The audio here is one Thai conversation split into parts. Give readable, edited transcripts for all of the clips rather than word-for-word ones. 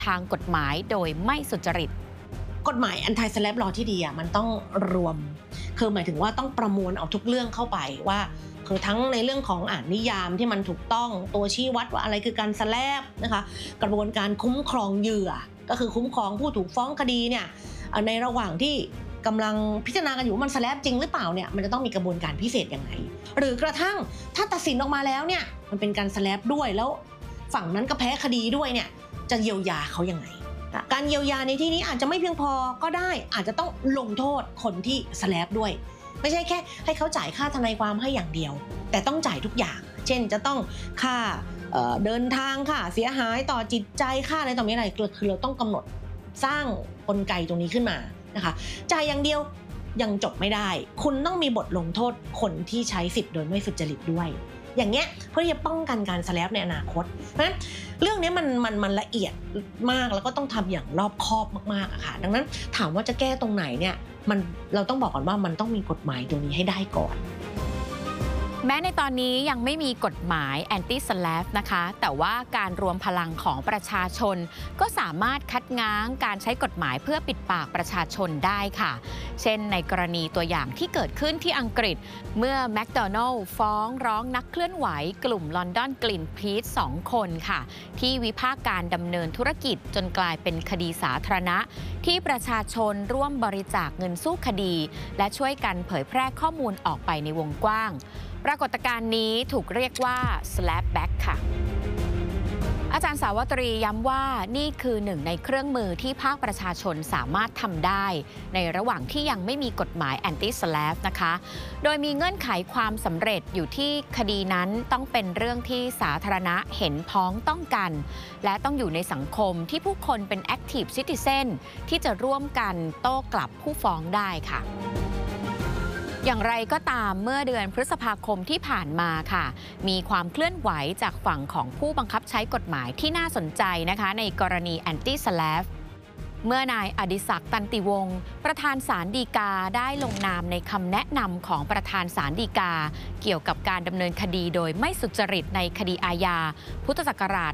ทางกฎหมายโดยไม่สุจริตกฎหมาย anti slap law ที่ดีมันต้องรวมคือหมายถึงว่าต้องประมวลเอาทุกเรื่องเข้าไปว่าคือทั้งในเรื่องของนิยามที่มันถูกต้องตัวชี้วัดว่าอะไรคือการสแลปนะคะกระบวนการคุ้มครองเหยื่อก็คือคุ้มครองผู้ถูกฟ้องคดีเนี่ยในระหว่างที่กำลังพิจารณากันอยู่ว่ามันสแลปจริงหรือเปล่าเนี่ยมันจะต้องมีกระบวนการพิเศษยังไงหรือกระทั่งถ้าตัดสินออกมาแล้วเนี่ยมันเป็นการสแลปด้วยแล้วฝั่งนั้นก็แพ้คดีด้วยเนี่ยจะเยียวยาเขายังไงการเยียวยาในที่นี้อาจจะไม่เพียงพอก็ได้อาจจะต้องลงโทษคนที่สแลปด้วยไม่ใช่แค่ให้เขาจ่ายค่าทนายความให้อย่างเดียวแต่ต้องจ่ายทุกอย่างเช่นจะต้องค่าเดินทางค่าเสียหายต่อจิตใจค่าอะไรต่อมีอะไรคือเราต้องกำหนดสร้างกลไกตรงนี้ขึ้นมานะคะจ่ายอย่างเดียวยังจบไม่ได้คุณต้องมีบทลงโทษคนที่ใช้สิทธิ์โดยไม่สุจริตด้วยอย่างเงี้ยเพื่อจะป้องกันการสแลปในอนาคตเพราะฉะนั้นเรื่องนี้มันละเอียดมากแล้วก็ต้องทำอย่างรอบคอบมากๆอะค่ะดังนั้นถามว่าจะแก้ตรงไหนเนี่ยเราต้องบอกก่อนว่ามันต้องมีกฎหมายตรงนี้ให้ได้ก่อนแม้ในตอนนี้ยังไม่มีกฎหมาย anti slap นะคะแต่ว่าการรวมพลังของประชาชนก็สามารถคัดง้างการใช้กฎหมายเพื่อปิดปากประชาชนได้ค่ะเช่นในกรณีตัวอย่างที่เกิดขึ้นที่อังกฤษเมื่อแมคโดนัลด์ฟ้องร้องนักเคลื่อนไหวกลุ่มลอนดอนกรีนพีซ2 คนค่ะที่วิพากษ์การดำเนินธุรกิจจนกลายเป็นคดีสาธารณะที่ประชาชนร่วมบริจาคเงินสู้คดีและช่วยกันเผยแพร่ข้อมูลออกไปในวงกว้างปรากฏการณ์นี้ถูกเรียกว่า slapback ค่ะอาจารย์สาวตรีย้ำว่านี่คือหนึ่งในเครื่องมือที่ภาคประชาชนสามารถทำได้ในระหว่างที่ยังไม่มีกฎหมาย anti slap นะคะโดยมีเงื่อนไขความสำเร็จอยู่ที่คดีนั้นต้องเป็นเรื่องที่สาธารณะเห็นพ้องต้องกันและต้องอยู่ในสังคมที่ผู้คนเป็น active citizen ที่จะร่วมกันโต้กลับผู้ฟ้องได้ค่ะอย่างไรก็ตามเมื่อเดือนพฤษภาคมที่ผ่านมาค่ะมีความเคลื่อนไหวจากฝั่งของผู้บังคับใช้กฎหมายที่น่าสนใจนะคะในกรณี anti slap เมื่อนายอดิศักดิ์ตันติวงศ์ประธานศาลฎีกาได้ลงนามในคำแนะนำของประธานศาลฎีกาเกี่ยวกับการดำเนินคดีโดยไม่สุจริตในคดีอาญาพุทธศักราช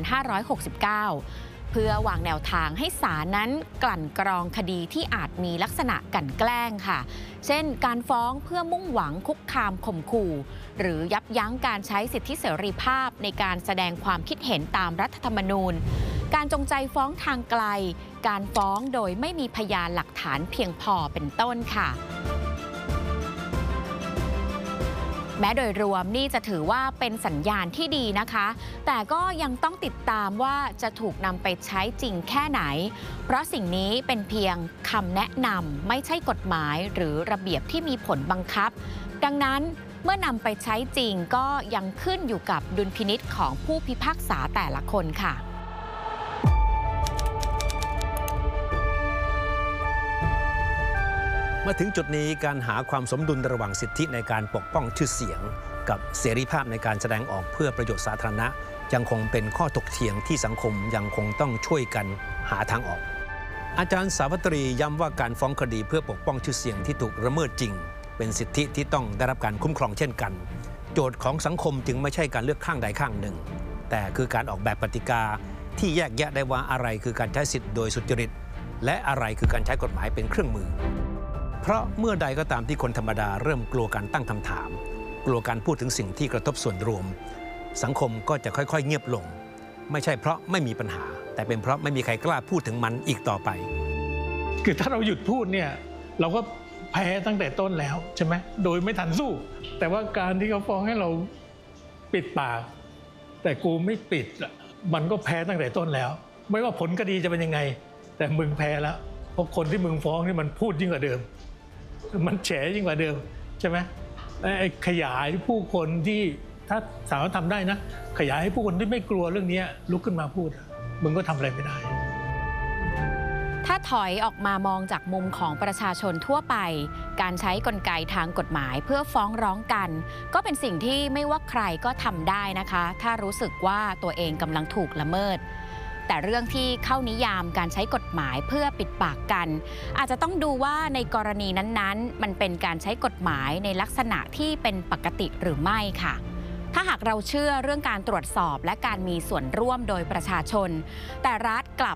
2569เพื่อวางแนวทางให้ศาลนั้นกลั่นกรองคดีที่อาจมีลักษณะกลั่นแกล้งค่ะเช่นการฟ้องเพื่อมุ่งหวังคุกคามข่มขู่หรือยับยั้งการใช้สิทธิเสรีภาพในการแสดงความคิดเห็นตามรัฐธรรมนูญการจงใจฟ้องทางไกลการฟ้องโดยไม่มีพยานหลักฐานเพียงพอเป็นต้นค่ะแม้โดยรวมนี่จะถือว่าเป็นสัญญาณที่ดีนะคะแต่ก็ยังต้องติดตามว่าจะถูกนำไปใช้จริงแค่ไหนเพราะสิ่งนี้เป็นเพียงคำแนะนำไม่ใช่กฎหมายหรือระเบียบที่มีผลบังคับดังนั้นเมื่อนำไปใช้จริงก็ยังขึ้นอยู่กับดุลพินิจของผู้พิพากษาแต่ละคนค่ะมาถึงจุดนี้การหาความสมดุลระหว่างสิทธิในการปกป้องชื่อเสียงกับเสรีภาพในการแสดงออกเพื่อประโยชน์สาธารณะยังคงเป็นข้อถกเถียงที่สังคมยังคงต้องช่วยกันหาทางออกอาจารย์สาวตรีย้ำว่าการฟ้องคดีเพื่อปกป้องชื่อเสียงที่ถูกละเมิดจริงเป็นสิทธิที่ต้องได้รับการคุ้มครองเช่นกันโจทย์ของสังคมจึงไม่ใช่การเลือกข้างใดข้างหนึ่งแต่คือการออกแบบกติกาที่แยกแยะได้ว่าอะไรคือการใช้สิทธิโดยสุจริตและอะไรคือการใช้กฎหมายเป็นเครื่องมือเพราะเมื่อใดก็ตามที่คนธรรมดาเริ่มกลัวการตั้งคำถามกลัวการพูดถึงสิ่งที่กระทบส่วนรวมสังคมก็จะค่อยๆเงียบลงไม่ใช่เพราะไม่มีปัญหาแต่เป็นเพราะไม่มีใครกล้าพูดถึงมันอีกต่อไปคือถ้าเราหยุดพูดเนี่ยเราก็แพ้ตั้งแต่ต้นแล้วใช่ไหมโดยไม่ทันสู้แต่ว่าการที่เขาฟ้องให้เราปิดปากแต่กูไม่ปิดมันก็แพ้ตั้งแต่ต้นแล้วไม่ว่าผลคดีจะเป็นยังไงแต่มึงแพ้แล้วเพราะคนที่มึงฟ้องนี่มันพูดยิ่งกว่าเดิมมันแฉยิ่งกว่าเดิมใช่ไหมไอ้ขยายผู้คนที่ถ้าสามารถทำได้นะขยายให้ผู้คนที่ไม่กลัวเรื่องนี้ลุกขึ้นมาพูดมึงก็ทำอะไรไม่ได้ถ้าถอยออกมามองจากมุมของประชาชนทั่วไปการใช้กลไกทางกฎหมายเพื่อฟ้องร้องกันก็เป็นสิ่งที่ไม่ว่าใครก็ทำได้นะคะถ้ารู้สึกว่าตัวเองกำลังถูกละเมิดแต่เรื่องที่เข้านิยามการใช้กฎหมายเพื่อปิดปากกันอาจจะต้องดูว่าในกรณีนั้นๆมันเป็นการใช้กฎหมายในลักษณะที่เป็นปกติหรือไม่ค่ะ ถ้าถ้าหากเราเชื่อเรื่องการตรวจสอบและการมีส่วนร่วมโดยประชาชนแต่รัฐกลับ